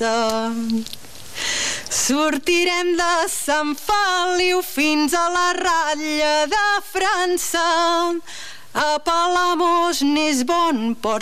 Sortirem de Sant Feliu fins a la ratlla de França. A Palamós n'és bon port